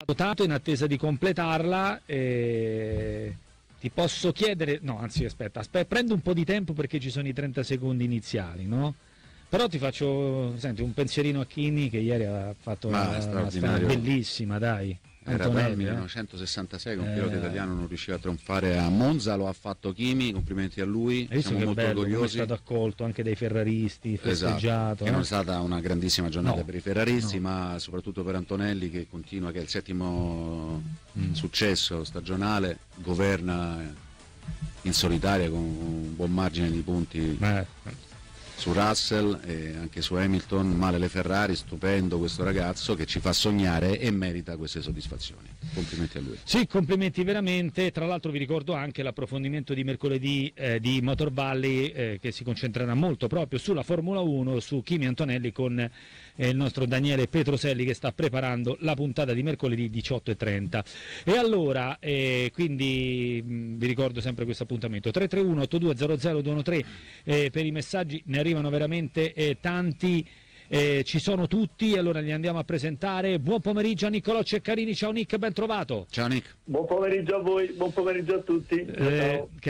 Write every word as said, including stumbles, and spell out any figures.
tanto in attesa di completarla. E ti posso chiedere, no, anzi aspetta, aspetta, prendo un po' di tempo perché ci sono i trenta secondi iniziali, no? Però ti faccio, senti, un pensierino a Chini che ieri ha fatto Ma una, una storia bellissima, dai. Era dal millenovecentosessantasei che un pilota eh. italiano non riusciva a trionfare a Monza, lo ha fatto Kimi, complimenti a lui, hai siamo che molto bello, orgogliosi. È stato accolto anche dai ferraristi, festeggiato. Esatto, che eh? non è stata una grandissima giornata no. per i ferraristi, no. ma soprattutto per Antonelli che continua, che è il settimo mm. successo stagionale, governa in solitaria con un buon margine di punti. Eh. Su Russell e anche su Hamilton, male le Ferrari, stupendo questo ragazzo che ci fa sognare e merita queste soddisfazioni. Complimenti a lui. Sì, complimenti veramente. Tra l'altro vi ricordo anche l'approfondimento di mercoledì eh, di Motor Valley eh, che si concentrerà molto proprio sulla Formula uno, su Kimi Antonelli con eh, il nostro Daniele Petroselli che sta preparando la puntata di mercoledì diciotto e trenta. E allora, eh, quindi mh, vi ricordo sempre questo appuntamento tre tre uno otto due zero zero due uno tre eh, per i messaggi, ne arrivano veramente eh, tanti, eh, ci sono tutti, allora li andiamo a presentare. Buon pomeriggio a Niccolò Ceccarini, ciao Nick, ben trovato. Ciao Nick. Buon pomeriggio a voi, buon pomeriggio a tutti. Eh, ciao.